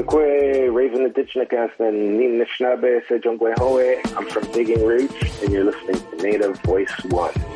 Kwe, Raven the Ditchnikas, and Nin Nishnabe, Sejongwe Hoe. I'm from Digging Roots, and you're listening to Native Voice One.